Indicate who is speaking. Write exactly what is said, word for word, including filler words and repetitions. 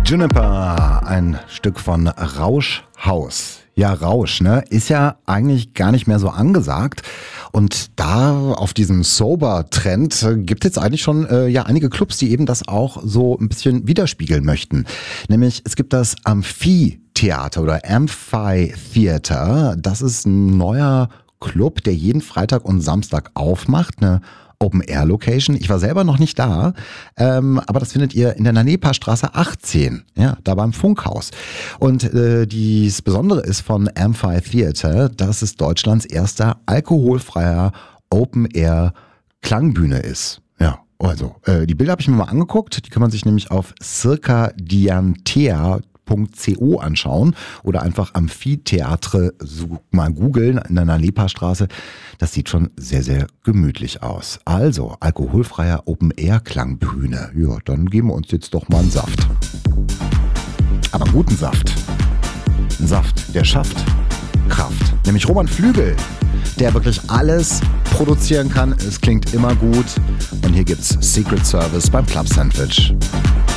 Speaker 1: Juniper, ein Stück von Rauschhaus. Ja, Rausch, ne, ist ja eigentlich gar nicht mehr so angesagt. Und da auf diesem Sober-Trend äh, gibt es jetzt eigentlich schon äh, ja einige Clubs, die eben das auch so ein bisschen widerspiegeln möchten. Nämlich es gibt das Amphitheater oder Amphitheater. Das ist ein neuer Club, der jeden Freitag und Samstag aufmacht, eine Open-Air-Location. Ich war selber noch nicht da, ähm, aber das findet ihr in der Nanepa-Straße achtzehn, ja, da beim Funkhaus. Und äh, das Besondere ist von Amphitheater, dass es Deutschlands erster alkoholfreier Open-Air-Klangbühne ist. Ja, also äh, die Bilder habe ich mir mal angeguckt, die kann man sich nämlich auf circadiantea Punkt co anschauen oder einfach Amphitheatre so mal googeln in der Nanepa-Straße. Das sieht schon sehr, sehr gemütlich aus. Also, alkoholfreier Open-Air-Klangbühne. Ja, dann geben wir uns jetzt doch mal einen Saft. Aber guten Saft. Ein Saft, der schafft Kraft. Nämlich Roman Flügel, der wirklich alles produzieren kann. Es klingt immer gut. Und hier gibt's Secret Service beim Club Sandwich.